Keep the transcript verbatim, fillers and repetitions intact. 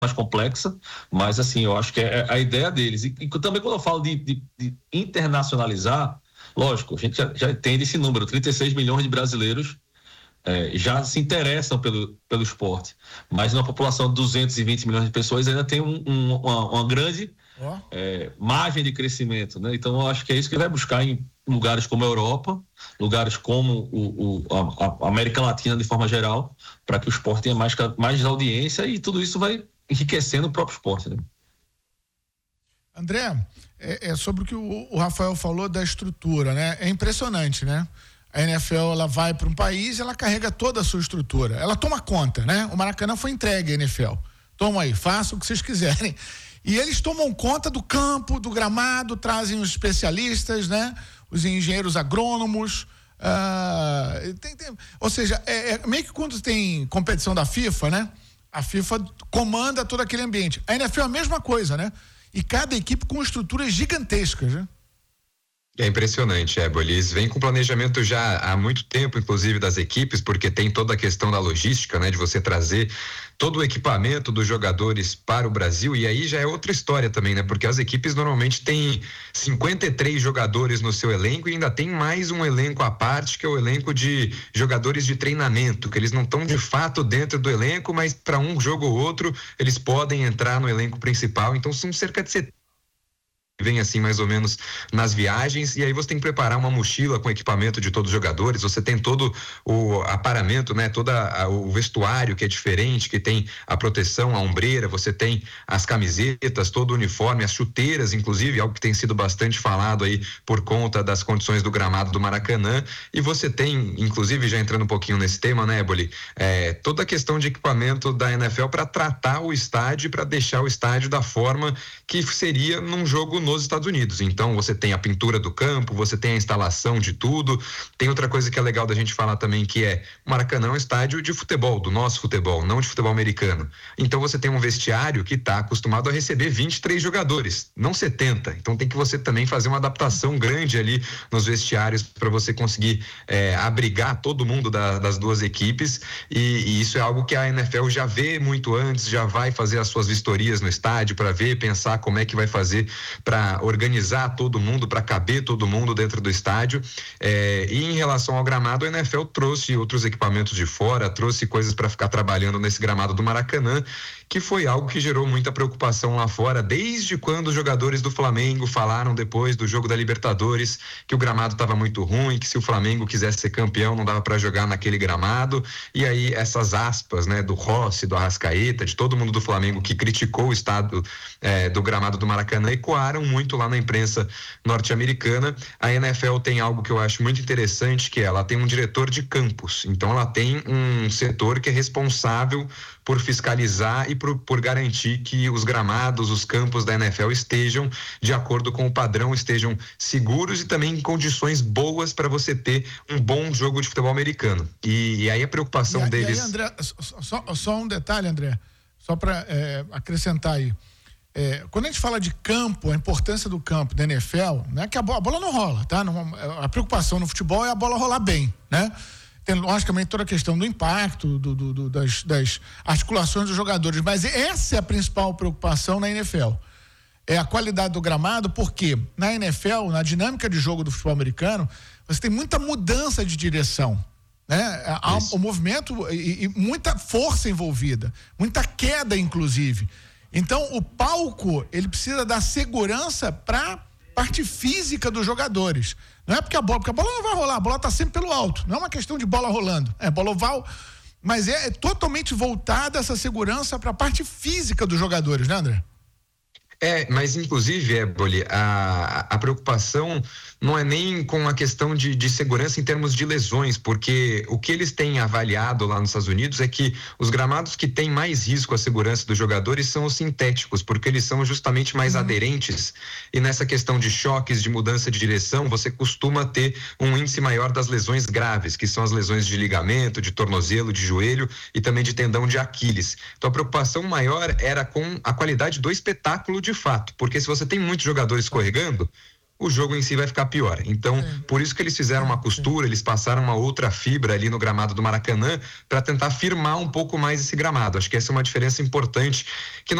mais complexa, mas assim, eu acho que é a ideia deles. E, e também quando eu falo de, de, de internacionalizar, lógico, a gente já, já entende esse número, trinta e seis milhões de brasileiros é, já se interessam pelo, pelo esporte, mas numa população de duzentos e vinte milhões de pessoas ainda tem um, um, uma, uma grande oh. é, margem de crescimento, né? Então eu acho que é isso que ele vai buscar em lugares como a Europa, lugares como o, o, a, a América Latina de forma geral, para que o esporte tenha mais, mais audiência, e tudo isso vai enriquecendo o próprio esporte, né? André, é, é sobre o que o, o Rafael falou da estrutura, né? É impressionante, né? A N F L, ela vai para um país e ela carrega toda a sua estrutura. Ela toma conta, né? O Maracanã foi entregue à N F L. Toma aí, faça o que vocês quiserem. E eles tomam conta do campo, do gramado, trazem os especialistas, né? Os engenheiros agrônomos. Uh, tem, tem, ou seja, é, é meio que quando tem competição da FIFA, né? A FIFA comanda todo aquele ambiente. A N F L é a mesma coisa, né? E cada equipe com estruturas gigantescas, né? É impressionante, Éboli. Eles vêm com planejamento já há muito tempo, inclusive das equipes, porque tem toda a questão da logística, né? De você trazer todo o equipamento dos jogadores para o Brasil, e aí já é outra história também, né? Porque as equipes normalmente têm cinquenta e três jogadores no seu elenco e ainda tem mais um elenco à parte, que é o elenco de jogadores de treinamento, que eles não estão de fato dentro do elenco, mas para um jogo ou outro eles podem entrar no elenco principal. Então são cerca de setenta vem assim mais ou menos nas viagens, e aí você tem que preparar uma mochila com equipamento de todos os jogadores, você tem todo o aparamento, né, todo o vestuário que é diferente, que tem a proteção, a ombreira, você tem as camisetas, todo o uniforme, as chuteiras, inclusive, algo que tem sido bastante falado aí por conta das condições do gramado do Maracanã, e você tem, inclusive, já entrando um pouquinho nesse tema, né, Éboli, é, toda a questão de equipamento da N F L para tratar o estádio, para deixar o estádio da forma que seria num jogo no nos Estados Unidos. Então você tem a pintura do campo, você tem a instalação de tudo. Tem outra coisa que é legal da gente falar também, que é o Maracanã é um estádio de futebol, do nosso futebol, não de futebol americano. Então você tem um vestiário que está acostumado a receber vinte e três jogadores, não setenta. Então tem que você também fazer uma adaptação grande ali nos vestiários para você conseguir é, abrigar todo mundo da, das duas equipes, e, e isso é algo que a N F L já vê muito antes, já vai fazer as suas vistorias no estádio para ver, pensar como é que vai fazer para organizar todo mundo, para caber todo mundo dentro do estádio. É, e em relação ao gramado, a N F L trouxe outros equipamentos de fora, trouxe coisas para ficar trabalhando nesse gramado do Maracanã, que foi algo que gerou muita preocupação lá fora, desde quando os jogadores do Flamengo falaram depois do jogo da Libertadores que o gramado estava muito ruim, que se o Flamengo quisesse ser campeão não dava para jogar naquele gramado. E aí essas aspas, né, do Rossi, do Arrascaeta, de todo mundo do Flamengo que criticou o estado é, do gramado do Maracanã, ecoaram muito lá na imprensa norte-americana. A N F L tem algo que eu acho muito interessante, que é, ela tem um diretor de campus, então ela tem um setor que é responsável por fiscalizar e por, por garantir que os gramados, os campos da N F L estejam de acordo com o padrão, estejam seguros e também em condições boas para você ter um bom jogo de futebol americano. E, e aí a preocupação e, deles... E aí, André, só, só um detalhe, André, só para é, acrescentar aí. É, quando a gente fala de campo, a importância do campo da N F L, né, que a bola, a bola não rola, tá? Não, a preocupação no futebol é a bola rolar bem, né? Tem, logicamente, toda a questão do impacto, do, do, do, das, das articulações dos jogadores, mas essa é a principal preocupação na N F L. É a qualidade do gramado, porque na N F L, na dinâmica de jogo do futebol americano, você tem muita mudança de direção, né? Há o movimento e, e muita força envolvida, muita queda, inclusive. Então, o palco, ele precisa dar segurança para parte física dos jogadores. Não é porque a bola, porque a bola não vai rolar, a bola está sempre pelo alto. Não é uma questão de bola rolando, é bola oval, mas é, é totalmente voltada essa segurança para a parte física dos jogadores, né, André? É, mas inclusive, Éboli, a, a preocupação não é nem com a questão de, de segurança em termos de lesões, porque o que eles têm avaliado lá nos Estados Unidos é que os gramados que têm mais risco à segurança dos jogadores são os sintéticos, porque eles são justamente mais uhum. aderentes, e nessa questão de choques, de mudança de direção, você costuma ter um índice maior das lesões graves, que são as lesões de ligamento, de tornozelo, de joelho e também de tendão de Aquiles. Então a preocupação maior era com a qualidade do espetáculo de fato, porque se você tem muitos jogadores escorregando, o jogo em si vai ficar pior. Então, Sim. por isso que eles fizeram uma costura, eles passaram uma outra fibra ali no gramado do Maracanã para tentar firmar um pouco mais esse gramado. Acho que essa é uma diferença importante que não